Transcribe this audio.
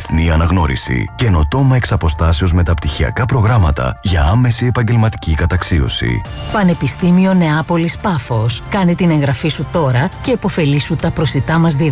διεθνή αναγνώριση. Καινοτόμα εξ αποστάσεως μεταπτυχιακά προγράμματα για άμεση επαγγελματική καταξίωση. Πανεπιστήμιο Νεάπολης Πάφος. Κάνε την εγγραφή σου τώρα και επωφελήσου τα προσιτά μας δίδακτρα.